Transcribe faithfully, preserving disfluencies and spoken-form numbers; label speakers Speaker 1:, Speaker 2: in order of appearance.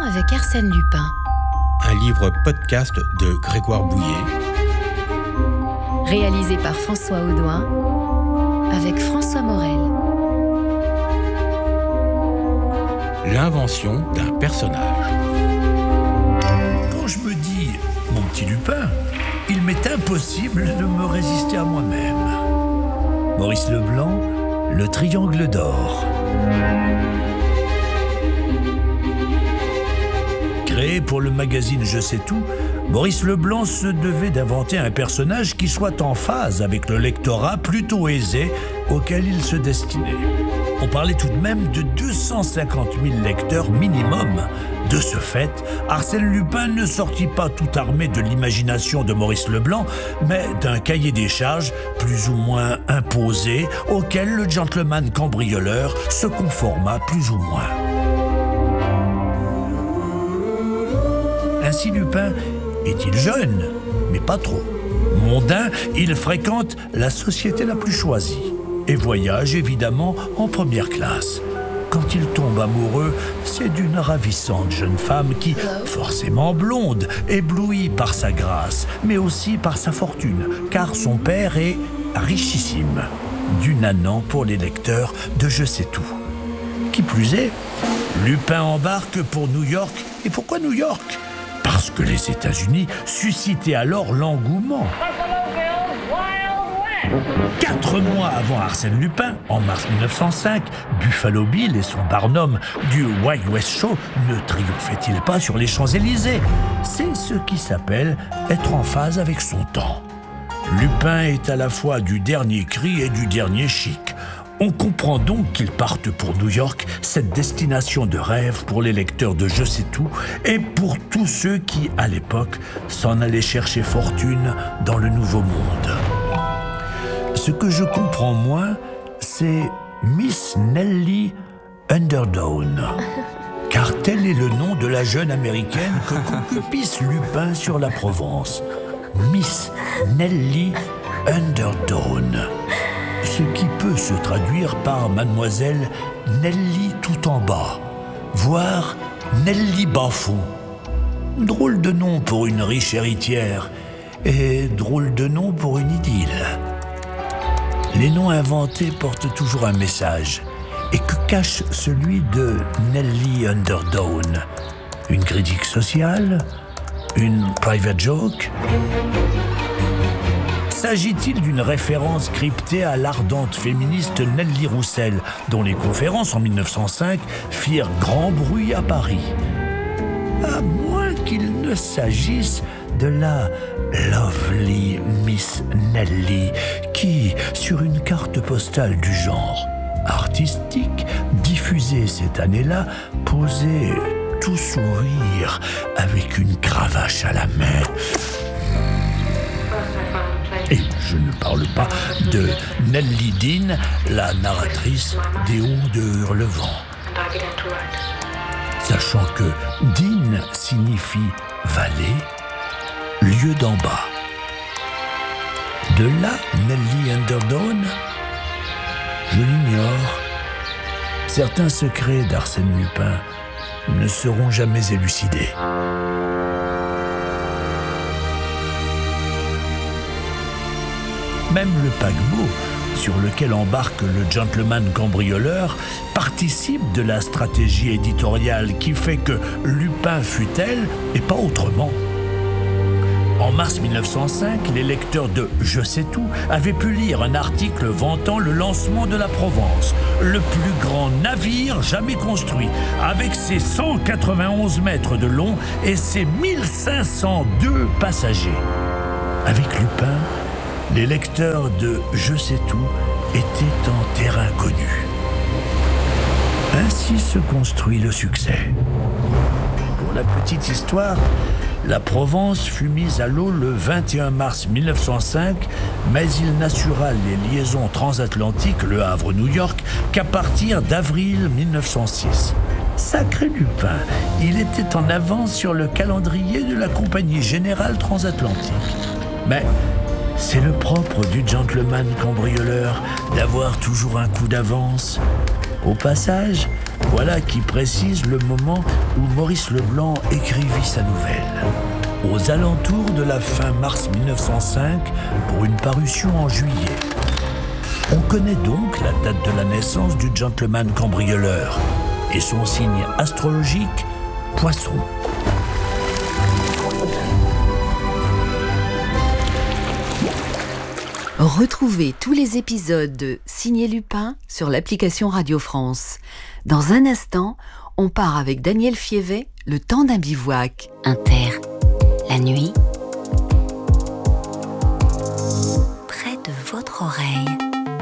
Speaker 1: avec Arsène Lupin.
Speaker 2: Un livre podcast de Grégoire Bouillet.
Speaker 1: Réalisé par François Audouin avec François Morel.
Speaker 2: L'invention d'un personnage.
Speaker 3: Quand je me dis « mon petit Lupin », il m'est impossible de me résister à moi-même. Maurice Leblanc, Le Triangle d'Or. Créé pour le magazine Je sais tout, Maurice Leblanc se devait d'inventer un personnage qui soit en phase avec le lectorat plutôt aisé auquel il se destinait. On parlait tout de même de deux cent cinquante mille lecteurs minimum. De ce fait, Arsène Lupin ne sortit pas tout armé de l'imagination de Maurice Leblanc, mais d'un cahier des charges plus ou moins imposé, auquel le gentleman cambrioleur se conforma plus ou moins. Ainsi Lupin est-il jeune, mais pas trop. Mondain, il fréquente la société la plus choisie et voyage évidemment en première classe. Quand il tombe amoureux, c'est d'une ravissante jeune femme qui, forcément blonde, éblouie par sa grâce, mais aussi par sa fortune, car son père est richissime, du nanan pour les lecteurs de Je sais tout. Qui plus est, Lupin embarque pour New York. Et pourquoi New York ? Parce que les États-Unis suscitaient alors l'engouement. Quatre mois avant Arsène Lupin, en mars mille neuf cent cinq, Buffalo Bill et son Barnum du Wild West Show ne triomphaient-ils pas sur les Champs-Élysées ? C'est ce qui s'appelle être en phase avec son temps. Lupin est à la fois du dernier cri et du dernier chic. On comprend donc qu'il parte pour New York, cette destination de rêve pour les lecteurs de Je sais tout et pour tous ceux qui, à l'époque, s'en allaient chercher fortune dans le Nouveau Monde. Ce que je comprends moins, c'est Miss Nellie Underdown. Car tel est le nom de la jeune américaine que concupisse Lupin sur la Provence. Miss Nellie Underdown. Ce qui peut se traduire par Mademoiselle Nellie tout en bas, voire Nellie Bas-fond. Drôle de nom pour une riche héritière et drôle de nom pour une idylle. Les noms inventés portent toujours un message. Et que cache celui de Nellie Underdown ? Une critique sociale ? Une private joke ? S'agit-il d'une référence cryptée à l'ardente féministe Nelly Roussel, dont les conférences en mille neuf cent cinq firent grand bruit à Paris ? À moins qu'il ne s'agisse de la lovely Miss Nelly qui, sur une carte postale du genre artistique, diffusée cette année-là, posait tout sourire avec une cravache à la main. Et je ne parle pas de Nelly Dean, la narratrice des Hauts de Hurlevent. Sachant que Dean signifie vallée, lieu d'en bas. De là, Nellie Underdown, je l'ignore. Certains secrets d'Arsène Lupin ne seront jamais élucidés. Même le paquebot sur lequel embarque le gentleman cambrioleur participe de la stratégie éditoriale qui fait que Lupin fut elle et pas autrement. En mars mille neuf cent cinq, les lecteurs de Je sais tout avaient pu lire un article vantant le lancement de la Provence, le plus grand navire jamais construit, avec ses cent quatre-vingt-onze mètres de long et ses mille cinq cent deux passagers. Avec Lupin, les lecteurs de Je sais tout étaient en terrain connu. Ainsi se construit le succès. Pour la petite histoire, la Provence fut mise à l'eau le vingt et un mars mille neuf cent cinq, mais il n'assura les liaisons transatlantiques Le Havre-New York qu'à partir d'avril mille neuf cent six. Sacré Lupin, il était en avance sur le calendrier de la Compagnie Générale Transatlantique. Mais c'est le propre du gentleman cambrioleur d'avoir toujours un coup d'avance. Au passage, Voilà qui précise le moment où Maurice Leblanc écrivit sa nouvelle. Aux alentours de la fin mars mille neuf cent cinq, pour une parution en juillet. On connaît donc la date de la naissance du gentleman cambrioleur et son signe astrologique, Poisson.
Speaker 1: Retrouvez tous les épisodes de Signé Lupin sur l'application Radio France. Dans un instant, on part avec Daniel Fievet, le temps d'un bivouac.
Speaker 4: Inter, la nuit, près de votre oreille.